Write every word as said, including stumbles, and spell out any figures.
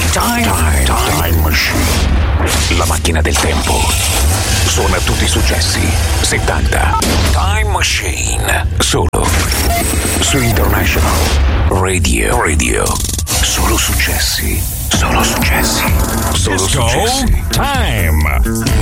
Time, time, time Machine. La macchina del tempo. Suona tutti i successi settanta. Time Machine. Solo su International Radio. Radio. Solo successi. Solo successi. Solo Disco successi. Time.